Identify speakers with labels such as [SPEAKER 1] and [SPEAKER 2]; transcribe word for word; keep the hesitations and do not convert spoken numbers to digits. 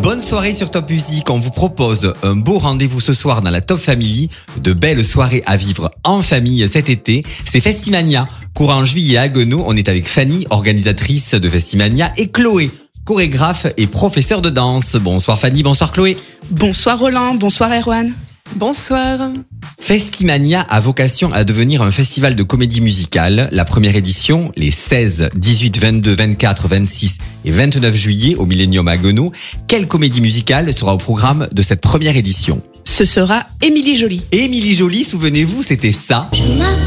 [SPEAKER 1] Bonne soirée sur Top Music. On vous propose un beau rendez-vous ce soir dans la Top Family. De belles soirées à vivre en famille cet été. C'est Festimania. Courant juillet à Haguenau, on est avec Fanny, organisatrice de Festimania, et Chloé, chorégraphe et professeur de danse. Bonsoir Fanny, bonsoir Chloé.
[SPEAKER 2] Bonsoir Roland, bonsoir Erwan.
[SPEAKER 3] Bonsoir.
[SPEAKER 1] Festimania a vocation à devenir un festival de comédie musicale. La première édition, les seize, dix-huit, vingt-deux, vingt-quatre, vingt-six et vingt-neuf juillet au Millennium à Haguenau. Quelle comédie musicale sera au programme de cette première édition ?
[SPEAKER 2] Ce sera Émilie Joly.
[SPEAKER 1] Émilie Joly, souvenez-vous, c'était ça.
[SPEAKER 4] Je